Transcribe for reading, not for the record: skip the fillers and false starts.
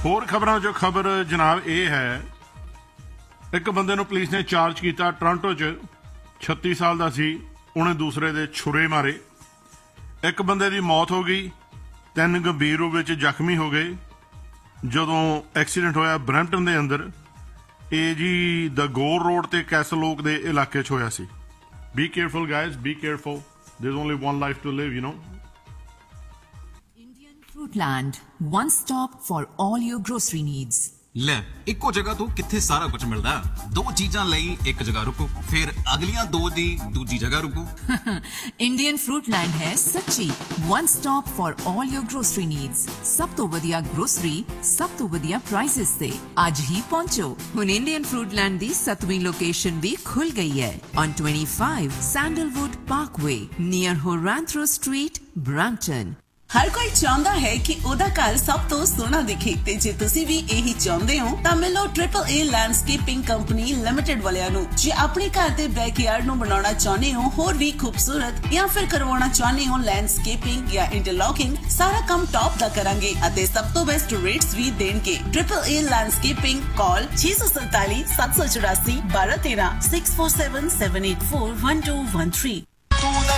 ਹੋਰ ਖਬਰਾਂ 'ਚੋਂ ਖਬਰ ਜਨਾਬ ਇਹ ਹੈ, ਇੱਕ ਬੰਦੇ ਨੂੰ ਪੁਲਿਸ ਨੇ ਚਾਰਜ ਕੀਤਾ ਟੋਰਾਂਟੋ 'ਚ। 36 ਸਾਲ ਦਾ ਸੀ, ਉਹਨੇ ਦੂਸਰੇ ਦੇ ਛੁਰੇ ਮਾਰੇ। ਇੱਕ ਬੰਦੇ ਦੀ ਮੌਤ ਹੋ ਗਈ, 3 ਗੰਭੀਰ ਰੂਪ ਵਿੱਚ ਜ਼ਖਮੀ ਹੋ ਗਏ ਜਦੋਂ ਐਕਸੀਡੈਂਟ ਹੋਇਆ ਬਰੈਂਪਟਨ ਦੇ ਅੰਦਰ। ਇਹ ਜੀ ਦ ਗੋਰ ਰੋਡ ਤੇ ਕੈਸਲ ਓਕ ਦੇ ਇਲਾਕੇ 'ਚ ਹੋਇਆ ਸੀ। B careful guys, B careful, ਦੇयर is only one life to live, you know. Indian Fruitland, one stop for all your grocery needs. ਲੈ ਇੱਕੋ ਜਗ੍ਹਾ ਤੋਂ ਕਿੱਥੇ ਸਾਰਾ ਕੁਝ ਮਿਲਦਾ। 2 ਚੀਜ਼ਾਂ ਲਈ ਇੱਕ ਜਗ੍ਹਾ ਰੁਕੋ, ਫਿਰ ਅਗਲੀਆਂ 2 ਦੀ ਦੂਜੀ ਜਗ੍ਹਾ ਰੁਕੋ। Indian Fruitland ਹੈ ਸੱਚੀ one stop for all your grocery needs. ਸਭ ਤੋਂ ਵਧੀਆ ਗਰੋਸਰੀ, ਸਭ ਤੋਂ ਵਧੀਆ ਪ੍ਰਾਈਸਿਸ ਤੇ ਅੱਜ ਹੀ ਪਹੁੰਚੋ। ਹੁਣ Indian Fruitland ਦੀ 7ਵੀਂ ਲੋਕੇਸ਼ਨ ਵੀ ਖੁੱਲ ਗਈ ਹੈ on 25 Sandalwood Parkway near Horantro Street, Brampton. ਹਰ ਕੋਈ ਚਾਹੁੰਦਾ ਹੈ ਕਿ ਉਹਦਾ ਘਰ ਸਭ ਤੋਂ ਸੋਹਣਾ ਦਿਖੇ ਤੇ ਜੇ ਤੁਸੀਂ ਵੀ ਇਹੀ ਚਾਹੁੰਦੇ ਹੋ ਤਾਂ ਮਿਲੋ ਟ੍ਰਿਪਲ ਏ ਲੈਂਡਸਕੇਪਿੰਗ ਕੰਪਨੀ ਲਿਮਟਿਡ ਵਾਲਿਆਂ ਨੂੰ। ਜੇ ਆਪਣੇ ਘਰ ਦੇ ਬੈਕਯਾਰਡ ਨੂੰ ਬਣਾਉਣਾ ਚਾਹੁੰਦੇ ਹੋ ਹੋਰ ਵੀ ਖੂਬਸੂਰਤ ਜਾਂ ਫਿਰ ਕਰਵਾਉਣਾ ਚਾਹੁੰਦੇ ਹੋ ਲੈਂਡਸਕੇਪਿੰਗ ਜਾਂ ਇੰਟਰਲੌਕਿੰਗ, ਸਾਰਾ ਕੰਮ ਟੌਪ ਦਾ ਕਰਾਂਗੇ ਅਤੇ ਸਭ ਤੋਂ ਬੈਸਟ ਰੇਟਸ ਵੀ ਦੇਣਗੇ। ਟ੍ਰਿਪਲ ਏ ਲੈਂਡਸਕੇਪਿੰਗ, ਕਾਲ 647 784 1213 647 784 1213।